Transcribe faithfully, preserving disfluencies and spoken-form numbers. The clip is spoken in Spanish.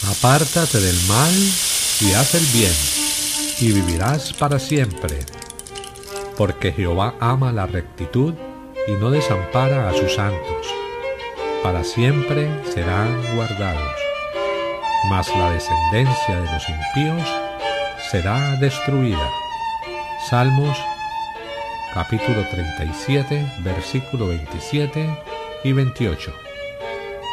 Apártate del mal y haz el bien, y vivirás para siempre. Porque Jehová ama la rectitud y no desampara a sus santos. Para siempre serán guardados. Mas la descendencia de los impíos será destruida. Salmos capítulo treinta y siete, versículo veintisiete y veintiocho.